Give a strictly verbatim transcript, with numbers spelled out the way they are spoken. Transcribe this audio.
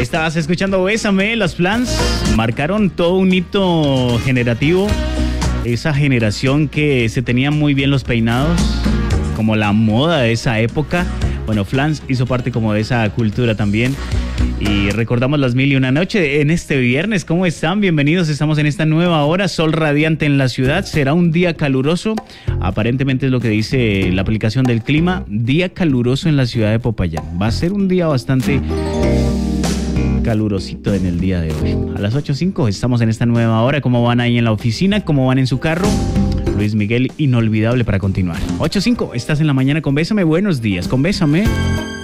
Estabas escuchando Bésame, las Flans marcaron todo un hito generativo. Esa generación que se tenían muy bien los peinados, como la moda de esa época. Bueno, Flans hizo parte como de esa cultura también. Y recordamos las mil y una noche en este viernes. ¿Cómo están? Bienvenidos. Estamos en esta nueva hora. Sol radiante en la ciudad. Será un día caluroso. Aparentemente es lo que dice la aplicación del clima. Día caluroso en la ciudad de Popayán. Va a ser un día bastante calurosito en el día de hoy. A las ocho cinco estamos en esta nueva hora. ¿Cómo van ahí en la oficina? ¿Cómo van en su carro? Luis Miguel, inolvidable para continuar. ocho cinco, estás en la mañana con Bésame. Buenos días con Bésame.